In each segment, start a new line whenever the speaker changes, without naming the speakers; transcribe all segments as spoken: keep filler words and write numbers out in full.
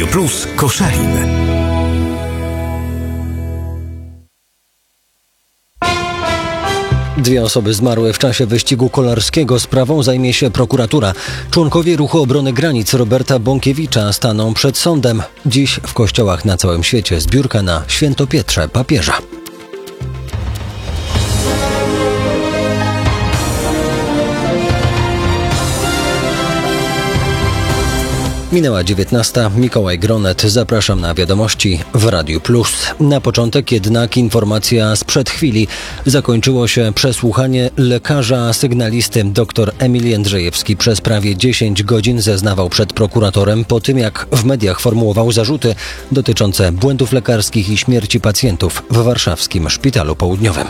Plus Koszalin.
Dwie osoby zmarły w czasie wyścigu kolarskiego. Sprawą zajmie się prokuratura. Członkowie Ruchu Obrony Granic Roberta Bąkiewicza staną przed sądem. Dziś w kościołach na całym świecie zbiórka na Świętopietrze Papieża. Minęła dziewiętnasta. Mikołaj Gronet. Zapraszam na wiadomości w Radiu Plus. Na początek jednak informacja sprzed chwili. Zakończyło się przesłuchanie lekarza sygnalisty. Dr Emil Jędrzejewski przez prawie dziesięć godzin zeznawał przed prokuratorem po tym, jak w mediach formułował zarzuty dotyczące błędów lekarskich i śmierci pacjentów w warszawskim Szpitalu Południowym.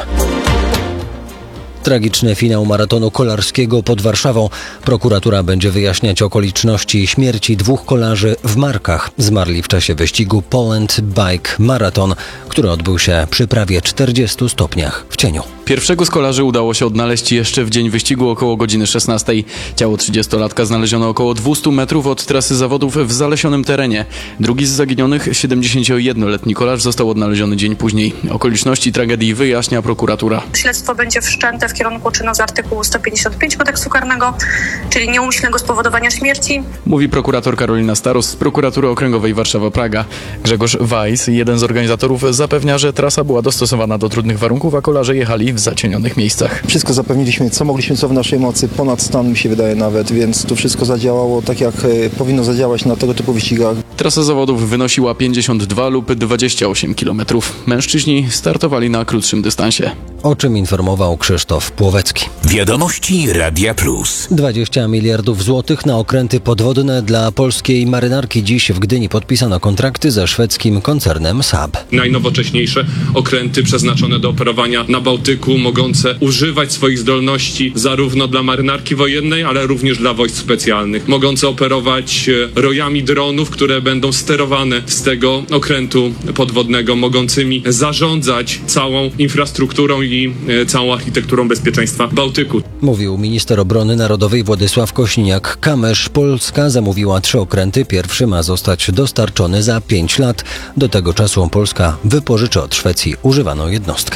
Tragiczny finał maratonu kolarskiego pod Warszawą. Prokuratura będzie wyjaśniać okoliczności śmierci dwóch kolarzy w Markach. Zmarli w czasie wyścigu Poland Bike Marathon, który odbył się przy prawie czterdziestu stopniach w cieniu.
Pierwszego z kolarzy udało się odnaleźć jeszcze w dzień wyścigu około godziny szesnastej. Ciało trzydziestolatka znaleziono około dwieście metrów od trasy zawodów w zalesionym terenie. Drugi z zaginionych, siedemdziesięciojednoletni kolarz, został odnaleziony dzień później. Okoliczności tragedii wyjaśnia prokuratura.
Śledztwo będzie wszczęte w kierunku czynu z artykułu sto pięćdziesiąt pięć kodeksu karnego, czyli nieumyślnego spowodowania śmierci.
Mówi prokurator Karolina Staros z prokuratury okręgowej Warszawa-Praga. Grzegorz Weiss, jeden z organizatorów, zapewnia, że trasa była dostosowana do trudnych warunków, a kolarze jechali w zacienionych miejscach.
Wszystko zapewniliśmy, co mogliśmy, co w naszej mocy, ponad stan mi się wydaje nawet, więc tu wszystko zadziałało tak, jak powinno zadziałać na tego typu wyścigach.
Trasa zawodów wynosiła pięćdziesiąt dwa lub dwadzieścia osiem kilometrów. Mężczyźni startowali na krótszym dystansie.
O czym informował Krzysztof Płowecki.
Wiadomości Radia Plus.
dwadzieścia miliardów złotych na okręty podwodne dla polskiej marynarki. Dziś w Gdyni podpisano kontrakty ze szwedzkim koncernem Saab.
Najnowocześniejsze okręty przeznaczone do operowania na Bałtyku, mogące używać swoich zdolności zarówno dla marynarki wojennej, ale również dla wojsk specjalnych. Mogące operować rojami dronów, które będą sterowane z tego okrętu podwodnego, mogącymi zarządzać całą infrastrukturą i całą architekturą bezpieczeństwa Bałtyku.
Mówił minister obrony narodowej Władysław Kośniak-Kamysz. Polska zamówiła trzy okręty. Pierwszy ma zostać dostarczony za pięć lat. Do tego czasu Polska wypożyczy od Szwecji używaną jednostkę.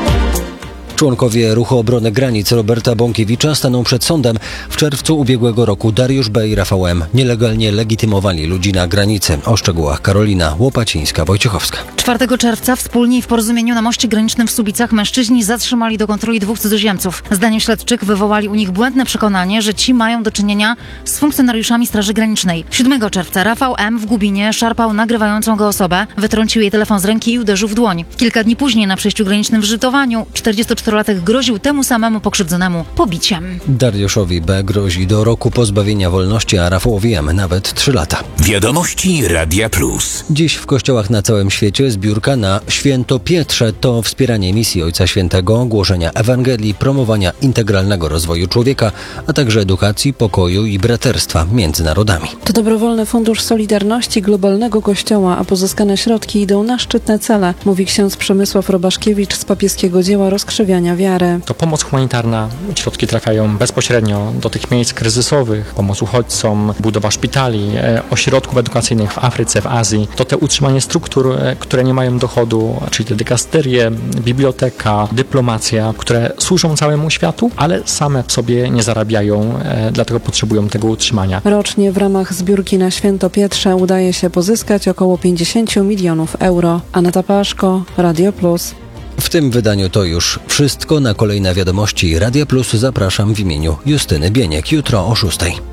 Członkowie Ruchu Obrony Granic Roberta Bąkiewicza staną przed sądem. W czerwcu ubiegłego roku Dariusz B. i Rafał M. nielegalnie legitymowali ludzi na granicy. O szczegółach Karolina Łopacińska-Wojciechowska.
czwartego czerwca wspólnie i w porozumieniu na moście granicznym w Słubicach mężczyźni zatrzymali do kontroli dwóch cudzoziemców. Zdaniem śledczych wywołali u nich błędne przekonanie, że ci mają do czynienia z funkcjonariuszami Straży Granicznej. siódmego czerwca Rafał M. w Gubinie szarpał nagrywającą go osobę, wytrącił jej telefon z ręki i uderzył w dłoń. Kilka dni później na przejściu granicznym w Żytowaniu czterdziestoczterolatek groził temu samemu pokrzywdzonemu pobiciem.
Dariuszowi B. grozi do roku pozbawienia wolności, a Rafałowi M. nawet trzy lata.
Wiadomości Radia Plus.
Dziś w kościołach na całym świecie zbiórka na Świętopietrze. To wspieranie misji Ojca Świętego, głoszenia Ewangelii, promowania integralnego rozwoju człowieka, a także edukacji, pokoju i braterstwa między narodami.
To dobrowolny fundusz Solidarności Globalnego Kościoła, a pozyskane środki idą na szczytne cele, mówi ksiądz Przemysław Robaszkiewicz z papieskiego dzieła Rozkrzywiania wiary.
To pomoc humanitarna. Środki trafiają bezpośrednio do tych miejsc kryzysowych, pomoc uchodźcom, budowa szpitali, ośrodków edukacyjnych w Afryce, w Azji. To te utrzymanie struktur, które nie mają dochodu, czyli te dykasterie, biblioteka, dyplomacja, które służą całemu światu, ale same w sobie nie zarabiają, dlatego potrzebują tego utrzymania.
Rocznie w ramach zbiórki na Świętopietrze udaje się pozyskać około pięćdziesiąt milionów euro. Aneta Paszko, Radio Plus.
W tym wydaniu to już wszystko. Na kolejne wiadomości Radia Plus zapraszam w imieniu Justyny Bieniek jutro o szóstej.